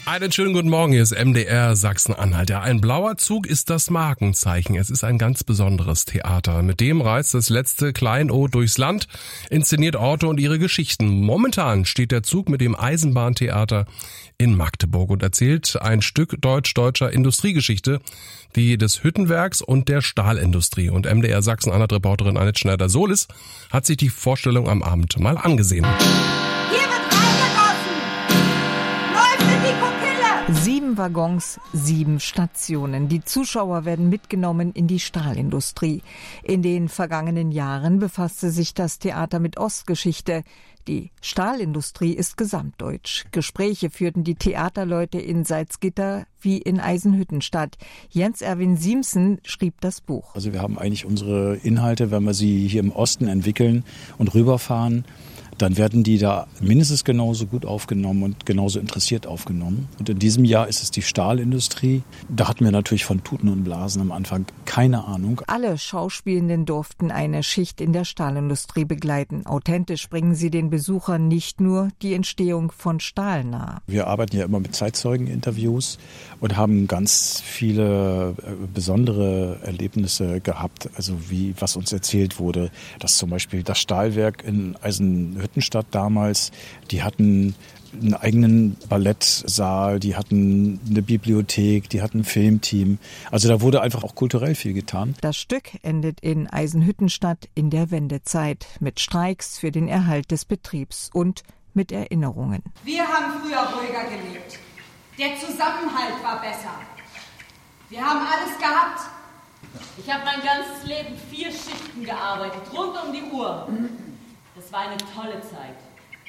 Einen schönen guten Morgen, hier ist MDR Sachsen-Anhalt. Ja, ein blauer Zug ist das Markenzeichen. Es ist ein ganz besonderes Theater. Mit dem reist das letzte Kleinod durchs Land, inszeniert Orte und ihre Geschichten. Momentan steht der Zug mit dem Eisenbahntheater in Magdeburg und erzählt ein Stück deutscher Industriegeschichte, die des Hüttenwerks und der Stahlindustrie. Und MDR Sachsen-Anhalt-Reporterin Annette Schneider-Solis hat sich die Vorstellung am Abend mal angesehen. 7 Waggons, 7 Stationen. Die Zuschauer werden mitgenommen in die Stahlindustrie. In den vergangenen Jahren befasste sich das Theater mit Ostgeschichte. Die Stahlindustrie ist gesamtdeutsch. Gespräche führten die Theaterleute in Salzgitter wie in Eisenhüttenstadt. Jens-Erwin Siemsen schrieb das Buch. Also wir haben eigentlich unsere Inhalte, wenn wir sie hier im Osten entwickeln und rüberfahren, dann werden die da mindestens genauso gut aufgenommen und genauso interessiert aufgenommen. Und in diesem Jahr ist es die Stahlindustrie. Da hatten wir natürlich von Tuten und Blasen am Anfang keine Ahnung. Alle Schauspielenden durften eine Schicht in der Stahlindustrie begleiten. Authentisch bringen sie den Besuchern nicht nur die Entstehung von Stahl nahe. Wir arbeiten ja immer mit Zeitzeugeninterviews und haben ganz viele besondere Erlebnisse gehabt. Also was uns erzählt wurde, dass zum Beispiel das Stahlwerk in Eisenhüttenstadt damals, die hatten einen eigenen Ballettsaal, die hatten eine Bibliothek, die hatten ein Filmteam. Also da wurde einfach auch kulturell viel getan. Das Stück endet in Eisenhüttenstadt in der Wendezeit mit Streiks für den Erhalt des Betriebs und mit Erinnerungen. Wir haben früher ruhiger gelebt. Der Zusammenhalt war besser. Wir haben alles gehabt. Ich habe mein ganzes Leben 4 Schichten gearbeitet, rund um die Uhr. Das war eine tolle Zeit.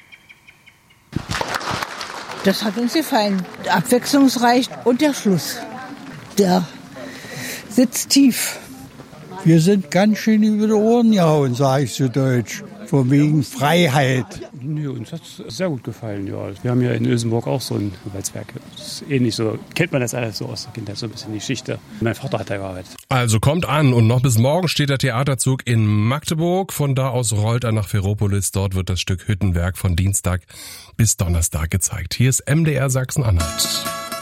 Das hat uns gefallen. Abwechslungsreich und der Schluss. Der sitzt tief. Wir sind ganz schön über die Ohren gehauen, sage ich so deutsch. Von wegen Freiheit. Ja, uns hat es sehr gut gefallen. Ja. Wir haben ja in Ösenburg auch so ein Walzwerk. Das ist ähnlich so. Kennt man das alles so aus der Kindheit, so ein bisschen die Geschichte. Mein Vater hat da gearbeitet. Also kommt an und noch bis morgen steht der Theaterzug in Magdeburg. Von da aus rollt er nach Ferropolis. Dort wird das Stück Hüttenwerk von Dienstag bis Donnerstag gezeigt. Hier ist MDR Sachsen-Anhalt.